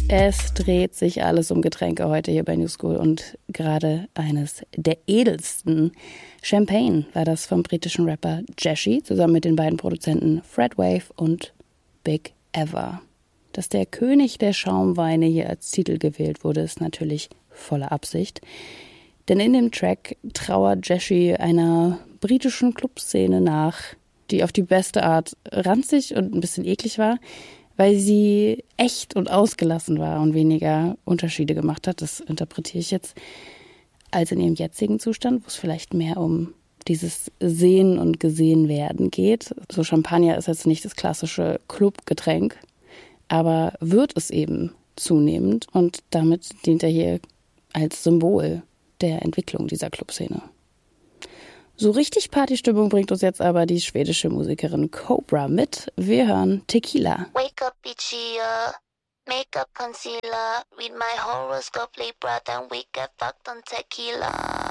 Es dreht sich alles um Getränke heute hier bei New School und gerade eines der edelsten. Champagne war das vom britischen Rapper Jeshy zusammen mit den beiden Produzenten Fred Wave und Big Ever. Dass der König der Schaumweine hier als Titel gewählt wurde, ist natürlich voller Absicht. Denn in dem Track trauert Jeshy einer britischen Clubszene nach, die auf die beste Art ranzig und ein bisschen eklig war, weil sie echt und ausgelassen war und weniger Unterschiede gemacht hat. Das interpretiere ich jetzt als in ihrem jetzigen Zustand, wo es vielleicht mehr um dieses Sehen und Gesehen-Werden geht. So Champagner ist jetzt nicht das klassische Clubgetränk, aber wird es eben zunehmend und damit dient er hier als Symbol der Entwicklung dieser Clubszene. So richtig Partystimmung bringt uns jetzt aber die schwedische Musikerin Cobra mit. Wir hören Tequila. Wake up each year, make up concealer, read my horoscope Libra, then we get fucked on tequila.